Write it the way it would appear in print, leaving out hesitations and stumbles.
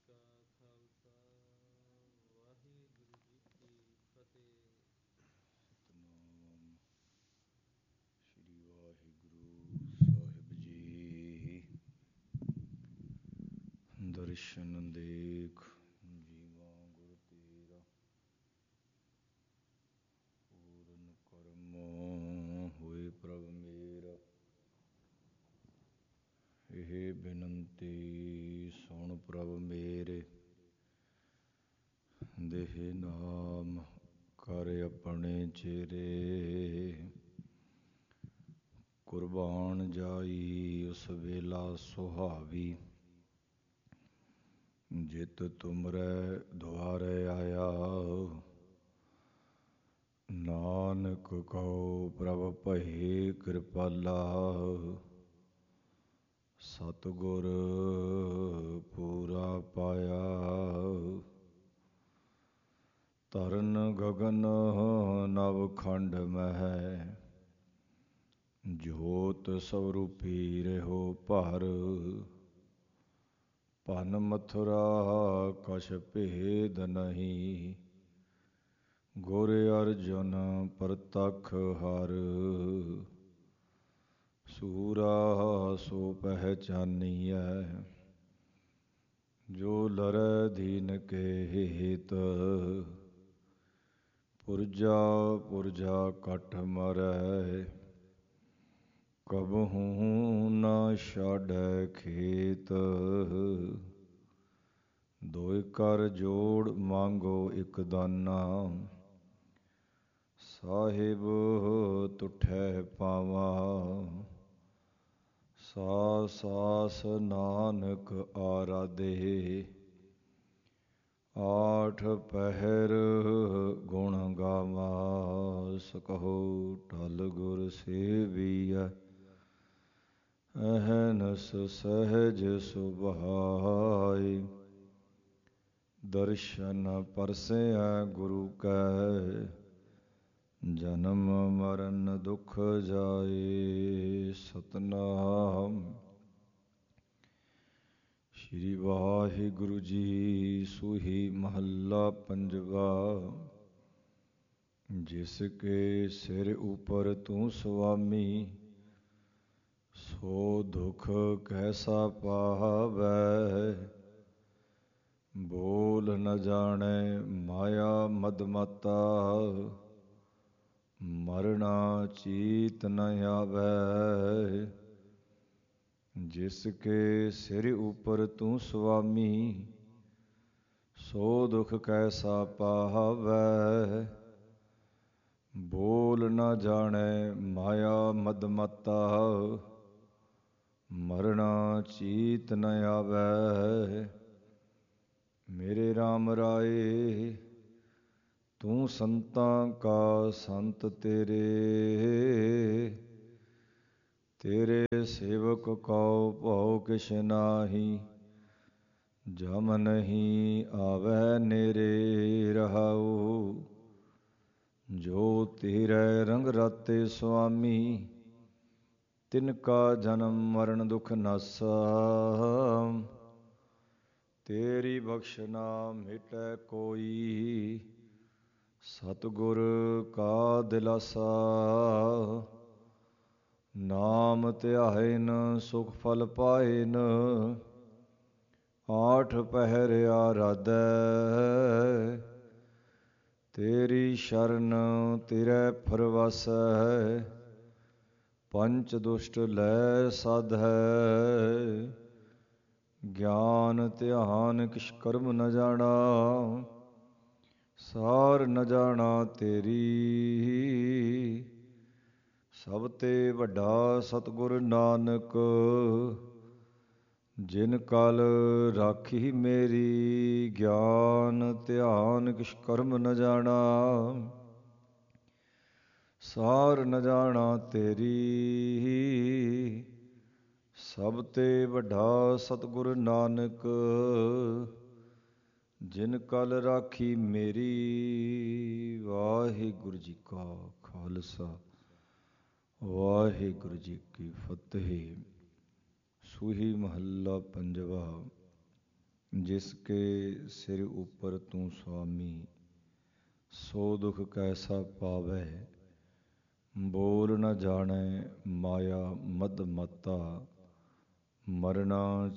ਕਾ ਖਾਲਸਾ ਵਾਹਿਗੁਰੂ ਜੀ ਕੀ ਫਤਿਹ। ਸਤਨਾਮ ਸ਼੍ਰੀ ਵਾਹਿਗੁਰੂ ਸਾਹਿਬ ਜੀ। ਦਰਸ਼ਨ ਦੇਖ ਜੀਵਾਂ ਗੁਰ ਤੇਰਾ, ਪੂਰਨ ਕਰਮ ਹੋਏ ਪ੍ਰਭ ਮੇਰਾ। ਇਹ ਬੇਨੰਤੀ ਸੁਣ ਪ੍ਰਭ ਮੇਰੇ, ਦੇਹ ਨਾਮ ਕਰ ਆਪਣੇ ਚੇਰੇ। ਕੁਰਬਾਨ ਜਾਈ ਉਸ ਵੇਲਾ ਸੁਹਾਵੀ, ਜਿਤ ਤੁਮਰੇ ਦੁਆਰੇ ਆਇਆ। ਨਾਨਕ ਕਉ ਪ੍ਰਭ ਭਏ ਕਿਰਪਾਲਾ, ਸਤਿਗੁਰ ਪੂਰਾ ਪਾਇਆ। ਤਰਨ ਗਗਨ ਨਵ ਖੰਡ ਮਹਿ, ਜੋਤ ਸਵਰੂਪੀ ਰਹਿਓ ਭਰ। ਭਨ ਮਥੁਰਾ ਕਛ ਭੇਦ ਨਹੀਂ, ਗੁਰ ਅਰਜੁਨ ਪ੍ਰਤੱਖ ਹਰ। ਸੂਰਾ ਸੋ ਪਹਿਚਾਨੀਐ, ਜੋ ਲਰੈ ਦੀਨ ਕੇ ਹਿਤ। ਪੁਰਜਾ ਪੁਰਜਾ ਕਟ ਮਰੈ, ਕਬਹੂ ਨਾ ਛਾਡੈ ਖੇਤ। ਦੁਇ ਕਰ ਜੋੜ ਮੰਗੋ ਇਕ ਦਾਨਾ, ਸਾਹਿਬ ਤੁਠੈ ਪਾਵਾਂ। ਸਾਸ ਸਾਸ ਨਾਨਕ ਆਰਾਧੇ, ਆਠ ਪਹਿਰ ਗੁਣ ਗਾਵਾਂ। ਸਕਹੁ ਟਲ ਗੁਰ ਸੇਵੀਐ, ਅਹਨਸ ਸਹਿਜ ਸੁਭਾਈ। ਦਰਸ਼ਨ ਪਰਸੈ ਗੁਰੂ ਕੈ, ਜਨਮ ਮਰਨ ਦੁਖ ਜਾਏ। ਸਤਨਾਮ ਸ਼੍ਰੀ ਵਾਹਿਗੁਰੂ ਜੀ। ਸੂਹੀ ਮਹੱਲਾ ਪੰਜਵਾ। ਜਿਸ ਕੇ ਸਿਰ ਉਪਰ ਤੂੰ ਸੁਆਮੀ, ਸੋ ਦੁਖ ਕੈਸਾ ਪਾਵੈ। ਬੋਲ ਨ ਜਾਣੈ ਮਾਇਆ ਮਦ ਮਾਤਾ, ਮਰਣਾ ਚੀਤ ਨ ਆਵੈ। ਜਿਸ ਕੇ ਸਿਰ ਉਪਰ ਤੂੰ ਸੁਆਮੀ, ਸੋ ਦੁਖ ਕੈਸਾ ਪਾਵੈ। ਬੋਲ ਨ ਜਾਣੈ ਮਾਇਆ ਮਦ ਮਾਤਾ, ਮਰਣਾ ਚੀਤ ਨ ਆਵੈ। ਮੇਰੇ RAM ਰਾਏ, ਤੂੰ ਸੰਤਾਂ ਕਾ ਸੰਤ ਤੇਰੇ। ਤੇਰੇ ਸੇਵਕ ਕਉ ਭਉ ਕਿਛ ਨਾਹੀ, ਜਮ ਨਹੀਂ ਆਵੈ ਨੇਰੇ। ਰਹਾਉ ਜੋ ਤੇਰੇ ਰੰਗ ਰਾਤੇ ਸੁਆਮੀ, ਤਿਨ ਕਾ ਜਨਮ ਮਰਨ ਦੁਖ ਨਾਸਾ। ਤੇਰੀ ਬਖਸ਼ ਨਾ ਮਿਟੈ ਕੋਈ, ਸਤਿਗੁਰ ਕਾ ਦਿਲਾਸਾ। ਨਾਮ ਧਿਆਇਨ ਸੁਖ ਫਲ ਪਾਇਨ, ਆਠ ਪਹਿਰ ਆਰਾਧੈ। ਤੇਰੀ ਸ਼ਰਨ ਤੇਰੇ ਪਰਵਾਸੈ, ਪੰਚ ਦੁਸ਼ਟ ਲੈ ਸਾਧੈ। ਗਿਆਨ ਧਿਆਨ ਕਿਛ ਕਰਮ ਨ ਜਾਣਾ, ਸਾਰ ਨ ਜਾਣਾ ਤੇਰੀ। ਸਭ ਤੇ ਵੱਡਾ ਸਤਿਗੁਰ ਨਾਨਕ, ਜਿਨ ਕਲ ਰਾਖੀ ਮੇਰੀ। ਗਿਆਨ ਧਿਆਨ ਕਿਛ ਕਰਮ ਨ ਜਾਣਾ, ਸਾਰ ਨ ਜਾਣਾ ਤੇਰੀ। ਸਭ ਤੇ ਵੱਡਾ ਸਤਿਗੁਰ ਨਾਨਕ, ਜਿਨ ਕਲ ਰਾਖੀ ਮੇਰੀ। ਵਾਹਿਗੁਰੂ ਜੀ ਕਾ ਖਾਲਸਾ, ਵਾਹਿਗੁਰੂ ਜੀ ਕੀ ਫਤਿਹ। ਸੂਹੀ ਮਹੱਲਾ ਪੰਜਵਾ। ਜਿਸ ਕੇ ਸਿਰ ਉਪਰ ਤੂੰ ਸੁਆਮੀ, ਸੋ ਦੁਖ ਕੈਸਾ ਪਾਵੈ। ਬੋਲ ਨ ਜਾਣੈ ਮਾਇਆ ਮਦ ਮਾਤਾ, ਮਰਨਾ